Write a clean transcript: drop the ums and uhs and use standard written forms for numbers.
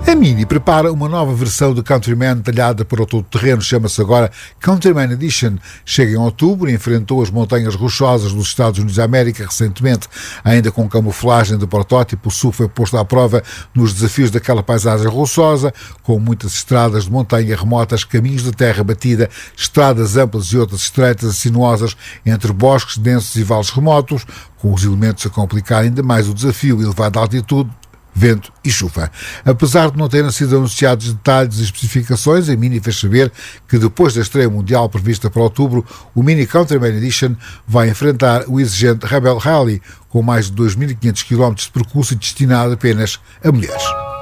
A Mini prepara uma nova versão de Countryman talhada para o todo-terreno, chama-se agora Countryman Edition. Chega em outubro e enfrentou as montanhas rochosas dos Estados Unidos da América recentemente. Ainda com camuflagem do protótipo, o SUV foi posto à prova nos desafios daquela paisagem rochosa, com muitas estradas de montanha remotas, caminhos de terra batida, estradas amplas e outras estreitas e sinuosas entre bosques densos e vales remotos, com os elementos a complicar ainda mais o desafio elevado à altitude, vento e chuva. Apesar de não terem sido anunciados detalhes e especificações, a Mini fez saber que depois da estreia mundial prevista para outubro, o Mini Countryman Edition vai enfrentar o exigente Rebel Rally, com mais de 2.500 km de percurso e destinado apenas a mulheres.